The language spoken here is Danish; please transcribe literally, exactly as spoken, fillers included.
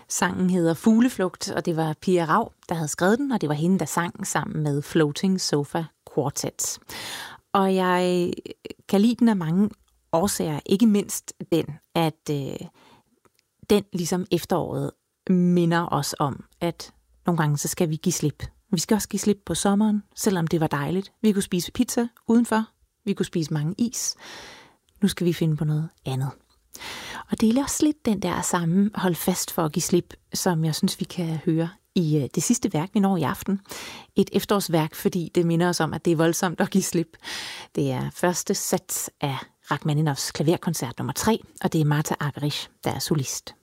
Sangen hedder Fugleflugt, og det var Pia Raug, der havde skrevet den, og det var hende, der sang sammen med Floating Sofa Quartet. Og jeg kan lide den af mange årsager, ikke mindst den, at øh, den ligesom efteråret minder os om, at nogle gange så skal vi give slip. Vi skal også give slip på sommeren, selvom det var dejligt. Vi kunne spise pizza udenfor, vi kunne spise mange is. Nu skal vi finde på noget andet. Og det er også lidt den der samme hold fast for at give slip, som jeg synes, vi kan høre i det sidste værk, vi når i aften. Et efterårsværk, fordi det minder os om, at det er voldsomt at give slip. Det er første sats af Rachmaninovs klaverkoncert nummer tre, og det er Marta Argerich, der er solist.